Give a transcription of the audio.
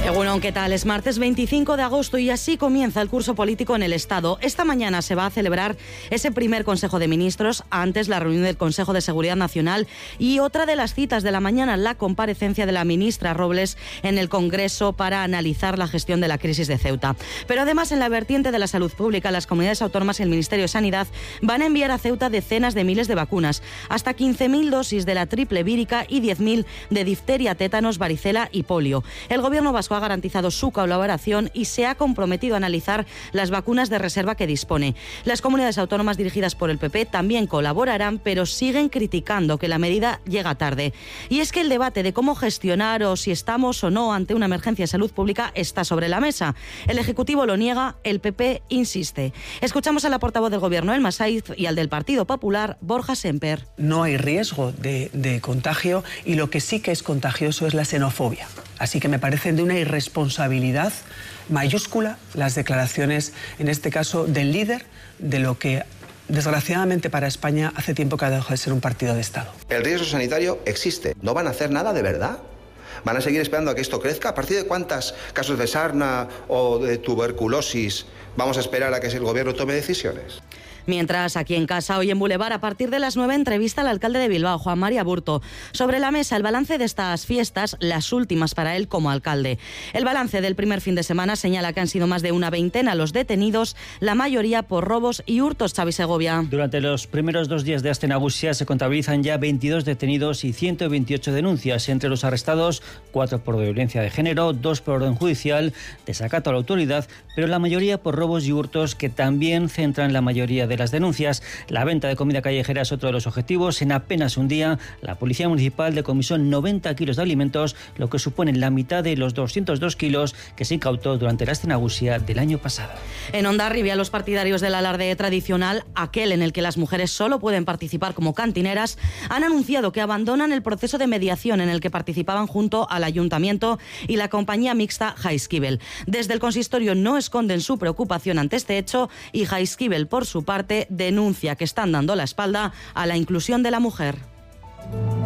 Bueno, ¿qué tal? Es martes 25 de agosto y así comienza el curso político en el Estado. Esta mañana se va a celebrar ese primer Consejo de Ministros, antes la reunión del Consejo de Seguridad Nacional y otra de las citas de la mañana, la comparecencia de la ministra Robles en el Congreso para analizar la gestión de la crisis de Ceuta. Pero además, en la vertiente de la salud pública, las comunidades autónomas y el Ministerio de Sanidad van a enviar a Ceuta decenas de miles de vacunas, hasta 15.000 dosis de la triple vírica y 10.000 de difteria, tétanos, varicela y polio. El Gobierno vasco ha garantizado su colaboración y se ha comprometido a analizar las vacunas de reserva que dispone. Las comunidades autónomas dirigidas por el PP también colaborarán, pero siguen criticando que la medida llega tarde. Y es que el debate de cómo gestionar o si estamos o no ante una emergencia de salud pública está sobre la mesa. El Ejecutivo lo niega, el PP insiste. Escuchamos a la portavoz del Gobierno, Elma Saiz, y al del Partido Popular, Borja Semper. No hay riesgo de contagio y lo que sí que es contagioso es la xenofobia. Así que me parecen de una irresponsabilidad mayúscula las declaraciones, en este caso, del líder de lo que, desgraciadamente para España, hace tiempo que ha dejado de ser un partido de Estado. El riesgo sanitario existe. ¿No van a hacer nada de verdad? ¿Van a seguir esperando a que esto crezca? ¿A partir de cuántos casos de sarna o de tuberculosis vamos a esperar a que el Gobierno tome decisiones? Mientras, aquí en casa, hoy en Boulevard, a partir de las 9, entrevista al alcalde de Bilbao, Juan Mari Aburto. Sobre la mesa, el balance de estas fiestas, las últimas para él como alcalde. El balance del primer fin de semana señala que han sido más de una veintena los detenidos, la mayoría por robos y hurtos. Xavi Segovia. Durante los primeros 2 días de Aste Nagusia se contabilizan ya 22 detenidos y 128 denuncias. Entre los arrestados, 4 por violencia de género, 2 por orden judicial, desacato a la autoridad, pero la mayoría por robos y hurtos, que también centran la mayoría de las denuncias. La venta de comida callejera es otro de los objetivos. En apenas un día, la Policía Municipal decomisó 90 kilos de alimentos, lo que supone la mitad de los 202 kilos que se incautó durante la Aste Nagusia del año pasado. En Hondarribia, los partidarios del alarde tradicional, aquel en el que las mujeres solo pueden participar como cantineras, han anunciado que abandonan el proceso de mediación en el que participaban junto al Ayuntamiento y la compañía mixta Jaizkibel. Desde el consistorio no esconden su preocupación ante este hecho y Jaizkibel, por su parte, denuncia que están dando la espalda a la inclusión de la mujer.